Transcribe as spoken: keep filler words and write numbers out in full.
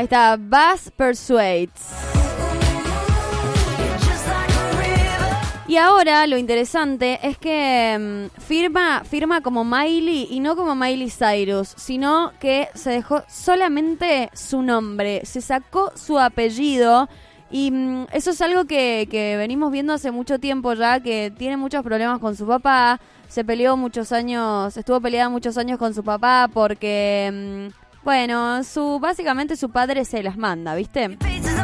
Ahí está, Bass Persuades. Y ahora lo interesante es que um, firma, firma como Miley y no como Miley Cyrus, sino que se dejó solamente su nombre, se sacó su apellido y um, eso es algo que, que venimos viendo hace mucho tiempo ya, que tiene muchos problemas con su papá, se peleó muchos años, estuvo peleada muchos años con su papá porque, um, bueno, su básicamente su padre se las manda, ¿viste?